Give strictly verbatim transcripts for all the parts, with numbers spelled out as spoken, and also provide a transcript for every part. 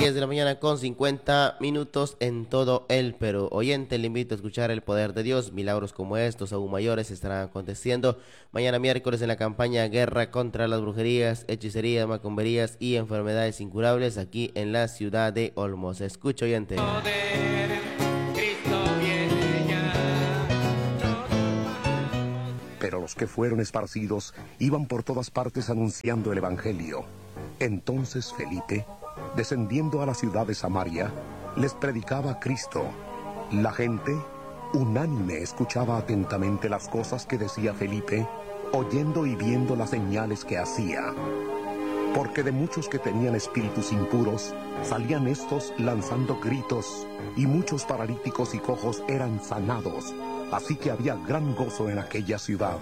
diez de la mañana con cincuenta minutos en todo el Perú. Oyente, le invito a escuchar el poder de Dios. Milagros como estos, aún mayores, estarán aconteciendo mañana miércoles en la campaña Guerra contra las brujerías, hechicerías, macumberías y enfermedades incurables aquí en la ciudad de Olmos. Escucha, oyente. Poder, Cristo viene ya. Pero los que fueron esparcidos iban por todas partes anunciando el evangelio. Entonces Felipe, descendiendo a la ciudad de Samaria, les predicaba a Cristo. La gente, unánime, escuchaba atentamente las cosas que decía Felipe, oyendo y viendo las señales que hacía. Porque de muchos que tenían espíritus impuros, salían estos lanzando gritos, y muchos paralíticos y cojos eran sanados. Así que había gran gozo en aquella ciudad.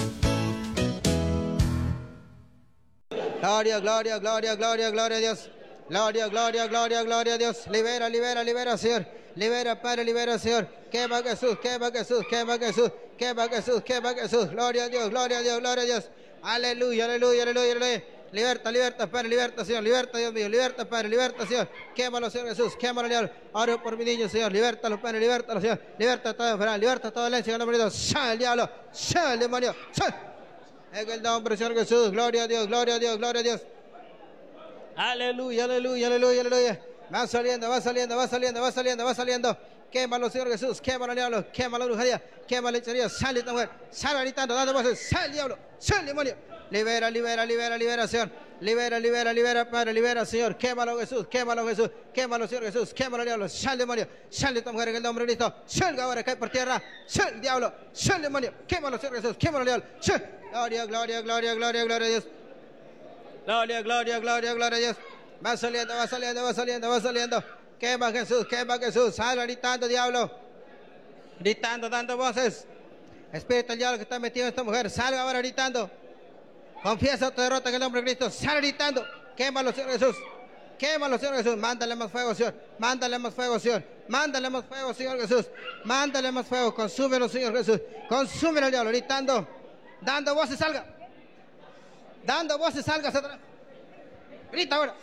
Gloria, gloria, gloria, gloria, gloria a Dios. Gloria, gloria, gloria, gloria a Dios. Libera, libera, libera, Señor. Libera, Padre, libera, Señor. Quema Jesús, quema Jesús, quema Jesús, quema Jesús, quema Jesús. Gloria a Dios, gloria a Dios, gloria a Dios. Aleluya, aleluya, aleluya, aleluya. Liberta, liberta, Padre, liberta, Señor. Liberta, Dios mío. Liberta, Padre, liberta, Señor. Quémalo, Señor Jesús. Quémalo, Señor. Oro por mi niño, Señor. Libertalo, Padre, libertalo, Señor. Liberta toda enfermedad, liberta toda dolencia en el nombre de Dios. ¡Sal, diablo! ¡Sal, demonio! ¡Sal! En el nombre, Señor Jesús. Gloria a Dios, gloria a Dios, gloria a Dios. Aleluya, aleluya, aleluya, aleluya. Va saliendo, va saliendo, va saliendo, va saliendo, va saliendo. Quémalo, Señor Jesús. Quémalo, diablo. Quémalo, brujería. Quémalo, hechicería. Sal, esta mujer. Sal gritando, dando voces. Sal, diablo. Sal, demonio. Libera, libera, libera, libera, Señor. Libera, libera, libera, Padre. Libera, Señor. Quémalo, Jesús. Quémalo, Jesús. Quémalo, Señor Jesús. Quémalo, diablo. Sal, demonio. Sal, esta mujer en el nombre de Cristo. Salga ahora, cae por tierra. Sal, diablo. Sal, demonio. Quémalo, Señor Jesús. Quémalo, diablo. Sal. Gloria, gloria, gloria, gloria, gloria a Dios. Gloria, gloria, gloria, gloria a Dios. Va saliendo, va saliendo, va saliendo, va saliendo. Quema Jesús, quema Jesús. Sal gritando, diablo. Gritando, dando voces. Espíritu del diablo que está metido en esta mujer. Salga ahora gritando. Confiesa tu derrota en el nombre de Cristo. Sal gritando. Quémalo, Señor Jesús. Quémalo, Señor Jesús. Mándale más fuego, Señor. Mándale más fuego, Señor. Mándale más fuego, Señor Jesús. Mándale más fuego. Consúmelo, Señor Jesús. Consúmelo, el diablo. Gritando. Dando voces, salga. Dando voces, salga, Satanás. Grita ahora.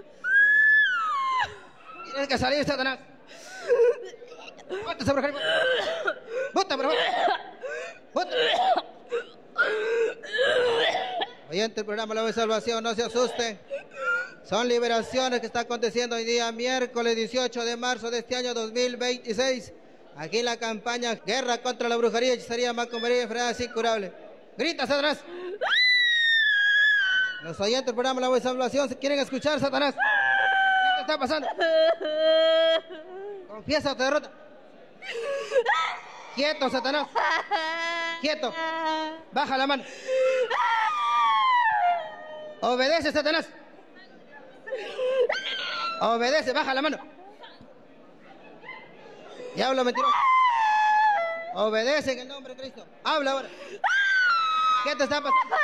Tienes que salir, Satanás. Bota esa brujería. Bota, por favor. Bota. Oyente, el programa La Voz de Salvación, no se asuste. Son liberaciones que están aconteciendo hoy día, miércoles dieciocho de marzo de este año dos mil veintiséis. Aquí en la campaña Guerra contra la Brujería, Hechicería, Macumbería y Enfermedades Incurables. Grita, Satanás. Los oyentes del programa La Voz de Salvación, ¿se quieren escuchar, Satanás? ¿Qué te está pasando? Confiesa tu derrota. Quieto, Satanás. Quieto. Baja la mano. Obedece, Satanás. Obedece, baja la mano. Diablo mentiroso. Obedece en el nombre de Cristo. Habla ahora. ¿Qué te está pasando?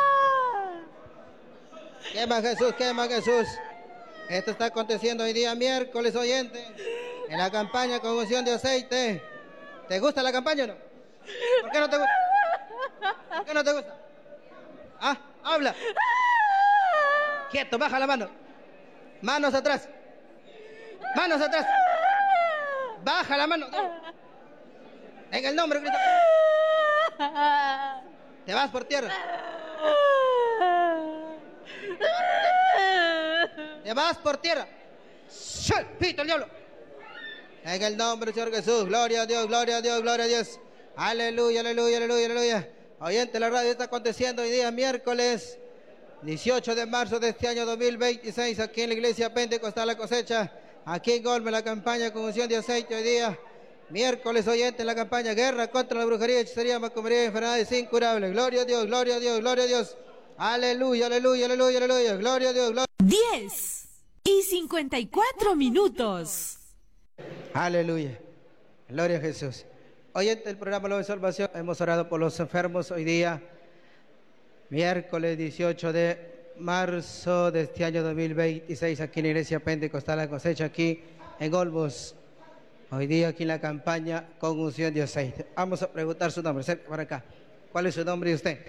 Quema Jesús, quema Jesús. Esto está aconteciendo hoy día miércoles, oyente, en la campaña con unción de aceite. ¿Te gusta la campaña o no? ¿Por qué no te gusta? ¿Por qué no te gusta? Ah, habla. Quieto, baja la mano. Manos atrás. Manos atrás. Baja la mano. En el nombre de Cristo. Te vas por tierra. Te vas por tierra. Pito el diablo. En el nombre del Señor Jesús. Gloria a Dios, gloria a Dios, gloria a Dios. Aleluya, aleluya, aleluya, aleluya. Oyente, la radio está aconteciendo hoy día miércoles dieciocho de marzo de este año dos mil veintiséis, aquí en la iglesia Pentecostal La Cosecha, aquí en Golme, la campaña con unción de aceite hoy día miércoles, oyente, en la campaña Guerra contra la Brujería, Hechicería, Macumbería y Enfermedades Incurables. Gloria a Dios, gloria a Dios, gloria a Dios. Aleluya, aleluya, aleluya, aleluya. Gloria a Dios, gloria. diez y cincuenta y cuatro minutos. Aleluya. Gloria a Jesús. Oyente del programa La Voz de Salvación, hemos orado por los enfermos hoy día, miércoles dieciocho de marzo de este año dos mil veintiséis, aquí en la iglesia Pentecostal La Cosecha, aquí en Olmos. Hoy día aquí en la campaña con unción de aceite. Vamos a preguntar su nombre, cerca para acá. ¿Cuál es su nombre de usted?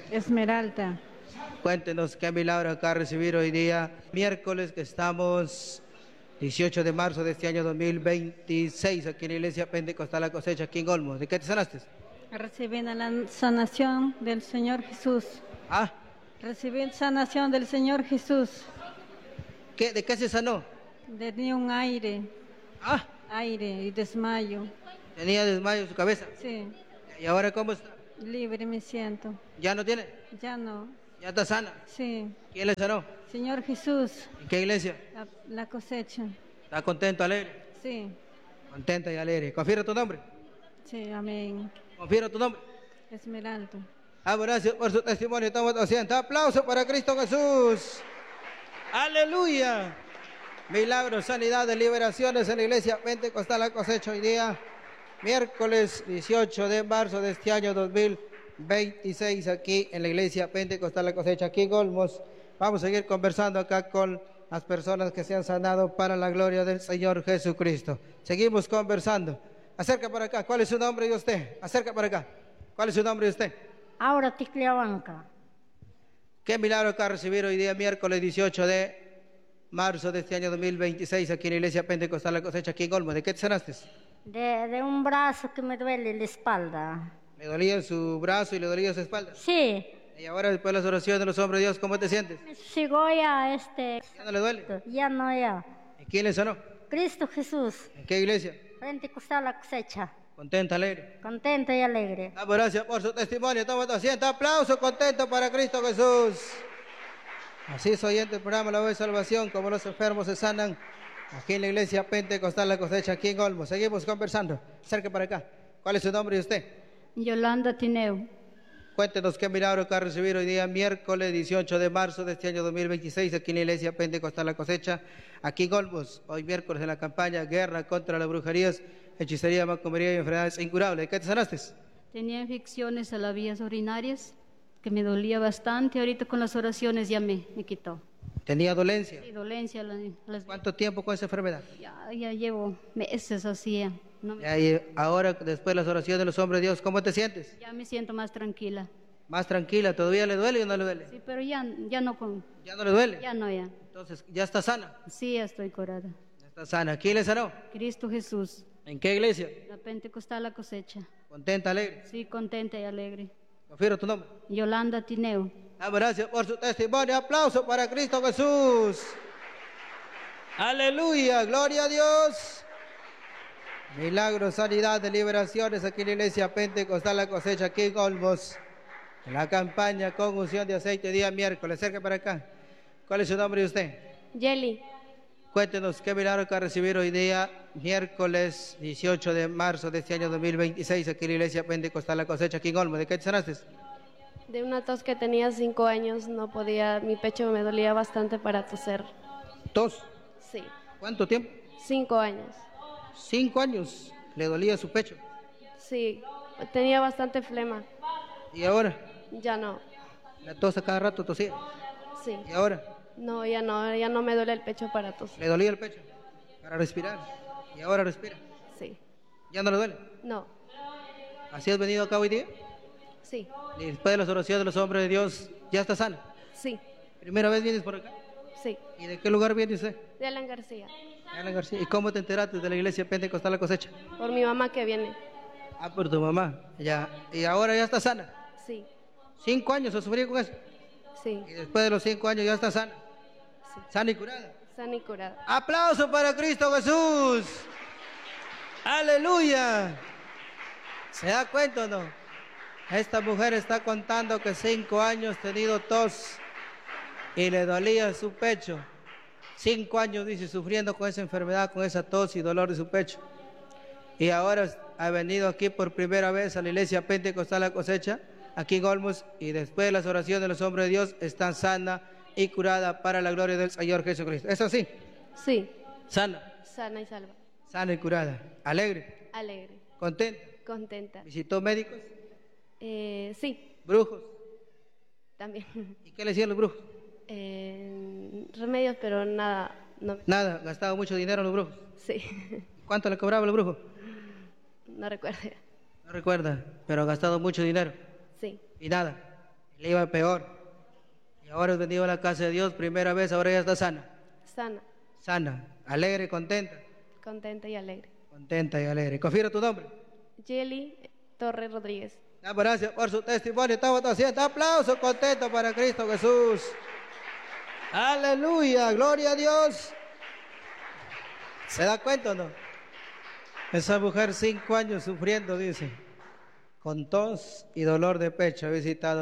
Esmeralda. Cuéntenos qué milagro acá recibir hoy día, miércoles, que estamos dieciocho de marzo de este año dos mil veintiséis, aquí en la iglesia Pentecostal La Cosecha, aquí en Olmos. ¿De qué te sanaste? Recibí la sanación del Señor Jesús. Ah, Recibí sanación del Señor Jesús. ¿qué, ¿de qué se sanó? Tenía un aire, Ah, aire y desmayo. tenía desmayo en su cabeza. Sí, ¿Y ahora cómo está? libre me siento. ¿Ya no tiene? Ya no. ¿Ya está sana? Sí, ¿Quién le sanó? Señor Jesús, ¿En qué iglesia? la, la cosecha. ¿Está contento, alegre? Sí, Contenta y alegre. ¿Confirma tu nombre? sí, amén. ¿Confirma tu nombre? Esmeralda. Ah, gracias por su testimonio. Estamos haciendo aplauso para Cristo Jesús. Aleluya. Milagros, sanidades, liberaciones en la iglesia Pentecostal La Cosecha hoy día, miércoles dieciocho de marzo de este año dos mil veintiséis, aquí en la iglesia Pentecostal La Cosecha, aquí en Olmos. Vamos a seguir conversando acá con las personas que se han sanado para la gloria del Señor Jesucristo. Seguimos conversando. Acerca para acá. ¿Cuál es su nombre de usted? Acerca para acá. ¿Cuál es su nombre de usted? Ahora Ticliabanca. ¿Qué milagro que ha recibido hoy día, miércoles dieciocho de marzo de este año dos mil veintiséis, aquí en la iglesia Pentecostal La Cosecha, aquí en Olmos? ¿De qué te sanaste? De, de un brazo que me duele la espalda. ¿Le dolía su brazo y le dolía su espalda? Sí, Y ahora, después de las oraciones de los hombres de Dios, ¿cómo te sientes? me sigo ya este. ¿Ya no le duele? Ya no ya. ¿Y quién le sanó? Cristo Jesús, ¿En qué iglesia? Pentecostal La Cosecha. Contenta, alegre. Contenta y alegre. Damos gracias por su testimonio. Toma tu asiento. Aplauso, contento para Cristo Jesús. Así es, oyente el programa La Voz de Salvación, como los enfermos se sanan aquí en la iglesia Pentecostal La Cosecha, aquí en Olmos. Seguimos conversando. Acerca para acá. ¿Cuál es su nombre de usted? Yolanda Tineo. Cuéntenos qué milagro que ha recibido hoy día, miércoles dieciocho de marzo de este año dos mil veintiséis, aquí en la iglesia Pentecostal La Cosecha, aquí en Olmos. Hoy miércoles en la campaña Guerra contra las Brujerías, Hechicería, Macumería y Enfermedades Incurables. ¿De qué te sanaste? Tenía infecciones a las vías urinarias que me dolía bastante. Ahorita con las oraciones ya me, me quitó. ¿Tenía dolencia? Y dolencia, la- las, ¿Cuánto tiempo con esa enfermedad? ya, ya llevo meses así. ya. No me- Ya, y ahora, después de las oraciones de los hombres de Dios, ¿cómo te sientes? ya me siento más tranquila. ¿Más tranquila? ¿Todavía le duele o no le duele? Sí, pero ya, ya no con, ¿Ya no le duele? ya no ya. Entonces, ¿ya está sana? Sí, ya estoy curada. Ya está sana. ¿Quién le sanó? Cristo Jesús, ¿En qué iglesia? la Pentecostal La Cosecha. Contenta, alegre. Sí, contenta y alegre. Confirmo tu nombre. Yolanda Tineo. Damos gracias por su testimonio. Aplauso para Cristo Jesús. Aleluya. Gloria a Dios. Milagros, sanidades, liberaciones aquí en la iglesia Pentecostal La Cosecha, aquí en Olmos. En la campaña con unción de aceite día miércoles. Cerca para acá. ¿Cuál es su nombre de usted? Yeli. Cuéntenos qué milagro que ha recibido hoy día, miércoles dieciocho de marzo de este año dos mil veintiséis, aquí en la iglesia Pentecostal La Cosecha, aquí en Olmos. ¿De qué te sanaste? De una tos que tenía cinco años, no podía, mi pecho me dolía bastante para toser. Tos. Sí, ¿Cuánto tiempo? cinco años. Cinco años. Le dolía su pecho. Sí, tenía bastante flema. ¿Y ahora? Ya no. La tos a cada rato tosía. Sí, ¿Y ahora? no, ya no, ya no me duele el pecho para toser. Le dolía el pecho para respirar. ¿Y ahora respira? Sí, ¿Ya no le duele? no, ¿Así has venido acá hoy día? sí, Y después de las oraciones de los hombres de Dios, ¿ya está sana? sí, ¿Primera vez vienes por acá? sí. ¿Y de qué lugar viene usted? De Alan García, Ana García. ¿Y cómo te enteraste de la iglesia Pentecostal La Cosecha? por mi mamá que viene. Ah, por tu mamá. Ya. ¿Y ahora ya está sana? Sí, ¿Cinco años has sufrido con eso? sí, Y después de los cinco años ya está sana. sí. Sana y curada. Sana y curada. ¡Aplauso para Cristo Jesús! ¡Aleluya! ¿Se da cuenta o no? Esta mujer está contando que cinco años ha tenido tos y le dolía su pecho. Cinco años, dice, sufriendo con esa enfermedad, con esa tos y dolor de su pecho. Y ahora ha venido aquí por primera vez a la iglesia Pentecostal La Cosecha, aquí en Olmos, y después de las oraciones de los hombres de Dios, está sana y curada para la gloria del Señor Jesucristo. ¿Es así? Sí, Sana, sana y salva. sana y curada, alegre, Alegre, contenta. contenta. ¿Visitó médicos, Eh, sí, brujos? también. ¿Y qué le decían los brujos? Eh, remedios, pero nada, no, Nada, gastaba mucho dinero en los brujos. sí, ¿Cuánto le cobraba a los brujos? no recuerdo. No recuerda, pero ha gastado mucho dinero. Sí, Y nada, le iba peor. Y ahora ha venido a la casa de Dios, primera vez, ahora ya está sana. sana. sana, alegre y contenta. Contenta y alegre. Contenta y alegre. Confirma tu nombre. Yeli Torres Rodríguez. Damos gracias por su testimonio. Estamos haciendo aplausos contentos para Cristo Jesús. Aleluya, gloria a Dios. ¿Se da cuenta o no? Esa mujer cinco años sufriendo, dice, con tos y dolor de pecho, ha visitado